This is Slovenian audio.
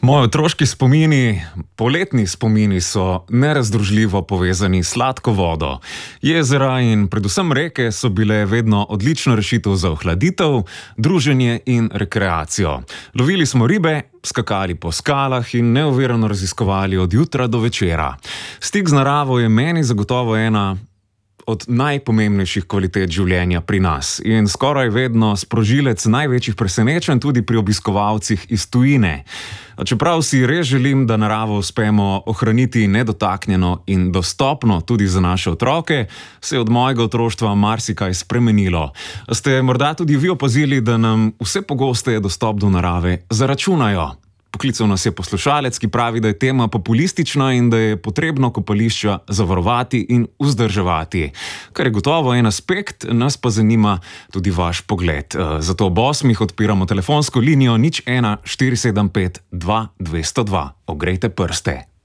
Moji otroški spomini, poletni spomini so nerazdružljivo povezani s sladko vodo. Jezera in predvsem reke so bile vedno odlična rešitev za ohladitev, druženje in rekreacijo. Lovili smo ribe, skakali po skalah in neovirano raziskovali od jutra do večera. Stik z naravo je meni zagotovo ena od najpomembnejših kvalitet življenja pri nas in skoraj vedno sprožilec največjih presenečenj tudi pri obiskovalcih iz tujine. Čeprav si res želim, da naravo uspemo ohraniti nedotaknjeno in dostopno tudi za naše otroke, se je od mojega otroštva marsikaj spremenilo. Ste morda tudi vi opazili, da nam vse pogosteje dostop do narave zaračunajo? Poklical nas je poslušalec, ki pravi, da je tema populistična in da je potrebno kopališča zavarovati in vzdrževati. Kar je gotovo en aspekt, nas pa zanima tudi vaš pogled. Zato ob 8 odpiramo telefonsko linijo 01 475 2 202. Ogrejte prste.